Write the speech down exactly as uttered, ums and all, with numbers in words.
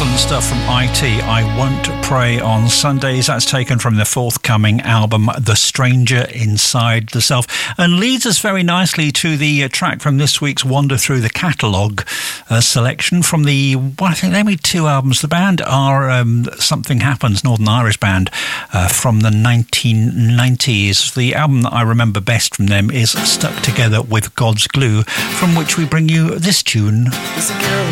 excellent stuff from I T. I Won't Pray on Sundays. That's taken from the forthcoming album The Stranger Inside the Self, and leads us very nicely to the uh, track from this week's Wander Through the Catalogue uh, selection from the, well, I think only two albums. The band are um, Something Happens, Northern Irish band uh, from the nineteen nineties. The album that I remember best from them is Stuck Together with God's Glue, from which we bring you this tune. There's a girl